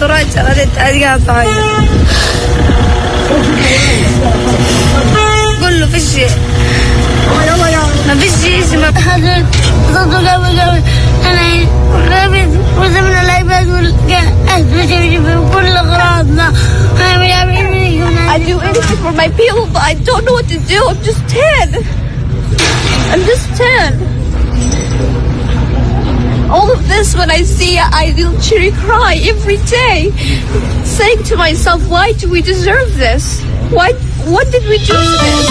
دراي شغلت أديها طاية كله في شيء ما فيش شيء اسمه حاجة صوته قوي أنا رابط وزمن العباد والأهل كل أغراضنا I do anything for my people but I don't know what to do. I'm just 10. I'm just 10. All of this, when I see it, I literally cry every day, saying to myself, why do we deserve this? What did we do to this?